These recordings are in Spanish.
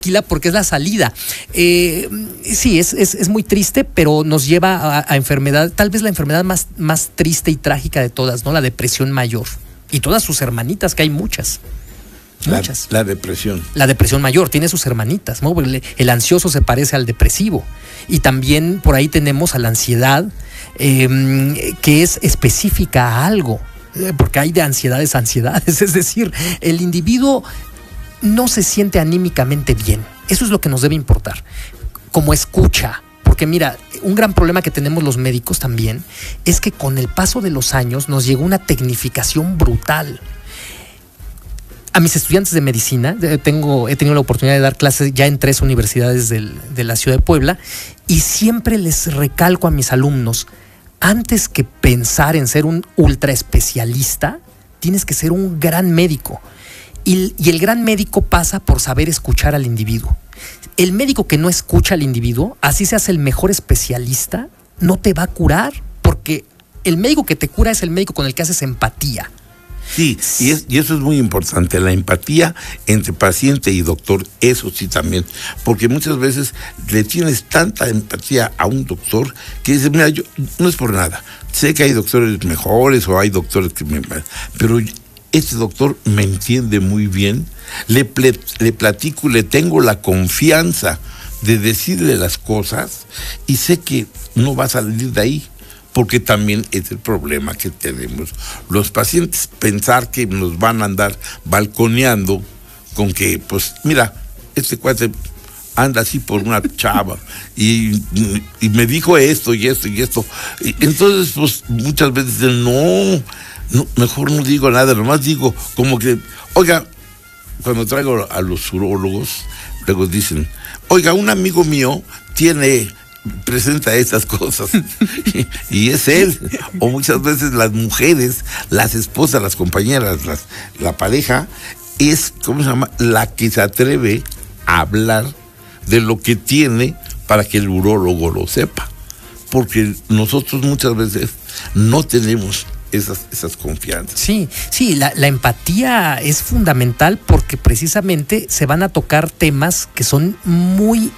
porque es la salida. Sí, es muy triste, pero nos lleva a enfermedad, tal vez la enfermedad más triste y trágica de todas, ¿no? La depresión mayor. Y todas sus hermanitas, que hay muchas. Muchas. La depresión. La depresión mayor tiene sus hermanitas, ¿no? El ansioso se parece al depresivo. Y también por ahí tenemos a la ansiedad, que es específica a algo. Porque hay de ansiedades a ansiedades. Es decir, el individuo no se siente anímicamente bien. Eso es lo que nos debe importar. Como escucha. Porque mira, un gran problema que tenemos los médicos también es que con el paso de los años nos llegó una tecnificación brutal. A mis estudiantes de medicina, he tenido la oportunidad de dar clases ya en 3 universidades de la ciudad de Puebla, y siempre les recalco a mis alumnos, antes que pensar en ser un ultra especialista, tienes que ser un gran médico. Y el gran médico pasa por saber escuchar al individuo. El médico que no escucha al individuo, así se hace el mejor especialista, no te va a curar, porque el médico que te cura es el médico con el que haces empatía. Sí, y eso es muy importante, la empatía entre paciente y doctor, eso sí también, porque muchas veces le tienes tanta empatía a un doctor que dices, mira, yo no es por nada, sé que hay doctores mejores o hay doctores que pero este doctor me entiende muy bien, le platico, le tengo la confianza de decirle las cosas y sé que no va a salir de ahí, porque también es el problema que tenemos los pacientes, pensar que nos van a andar balconeando con que, pues, mira, este cuate anda así por una chava y me dijo esto y esto y esto. Y entonces, pues, muchas veces no, mejor no digo nada, nomás digo como que, oiga, cuando traigo a los urólogos, luego dicen, oiga, un amigo mío presenta estas cosas y es él. O muchas veces las mujeres, las esposas, las compañeras, la pareja es, ¿cómo se llama?, la que se atreve a hablar de lo que tiene para que el urólogo lo sepa, porque nosotros muchas veces no tenemos esas confianzas. Sí, la empatía es fundamental, porque precisamente se van a tocar temas que son muy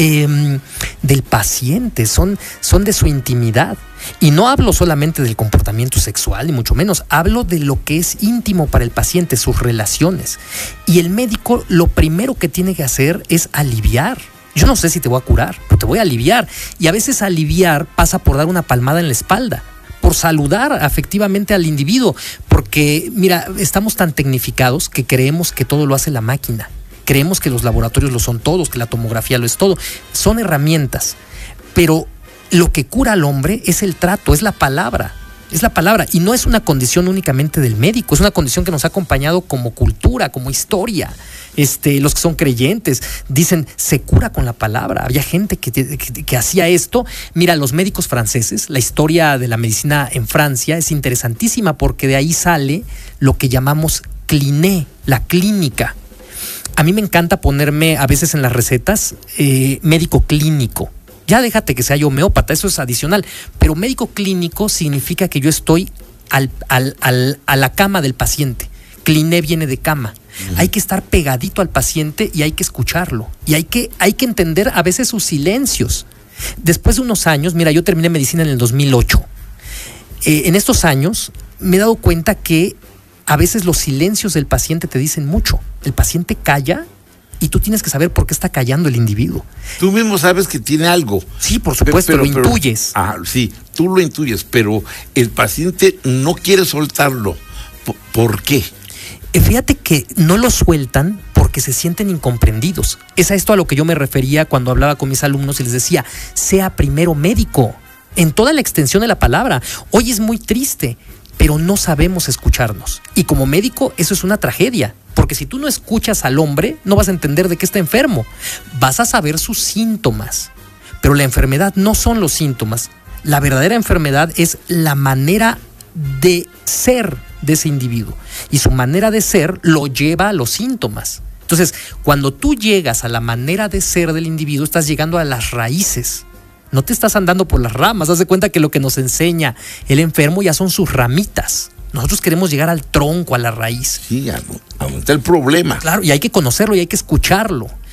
del paciente, son de su intimidad. Y no hablo solamente del comportamiento sexual, ni mucho menos, hablo de lo que es íntimo para el paciente, sus relaciones. Y el médico lo primero que tiene que hacer es aliviar. Yo no sé si te voy a curar, pero te voy a aliviar. Y a veces aliviar pasa por dar una palmada en la espalda, por saludar afectivamente al individuo, porque mira, estamos tan tecnificados que creemos que todo lo hace la máquina. Creemos que los laboratorios lo son todos, que la tomografía lo es todo. Son herramientas, pero lo que cura al hombre es el trato, es la palabra. Es la palabra, y no es una condición únicamente del médico, es una condición que nos ha acompañado como cultura, como historia. Los que son creyentes dicen, se cura con la palabra. Había gente que hacía esto. Mira, los médicos franceses, la historia de la medicina en Francia es interesantísima, porque de ahí sale lo que llamamos cliné, la clínica. A mí me encanta ponerme a veces en las recetas médico clínico. Ya déjate que sea yo homeópata, eso es adicional. Pero médico clínico significa que yo estoy a la cama del paciente. Cliné viene de cama. Hay que estar pegadito al paciente y hay que escucharlo. Y hay que entender a veces sus silencios. Después de unos años, mira, yo terminé medicina en el 2008. En estos años me he dado cuenta que a veces los silencios del paciente te dicen mucho. El paciente calla y tú tienes que saber por qué está callando el individuo. Tú mismo sabes que tiene algo. Sí, por supuesto, lo intuyes. Sí, tú lo intuyes, pero el paciente no quiere soltarlo. ¿Por qué? Fíjate que no lo sueltan porque se sienten incomprendidos. Es a esto a lo que yo me refería cuando hablaba con mis alumnos y les decía, sea primero médico, en toda la extensión de la palabra. Hoy es muy triste, pero no sabemos escucharnos. Y como médico eso es una tragedia, porque si tú no escuchas al hombre, no vas a entender de qué está enfermo. Vas a saber sus síntomas, pero la enfermedad no son los síntomas. La verdadera enfermedad es la manera de ser de ese individuo, y su manera de ser lo lleva a los síntomas. Entonces, cuando tú llegas a la manera de ser del individuo, estás llegando a las raíces. No te estás andando por las ramas. Haz de cuenta que lo que nos enseña el enfermo ya son sus ramitas. Nosotros queremos llegar al tronco, a la raíz. Sí, aumenta el problema. Claro, y hay que conocerlo y hay que escucharlo.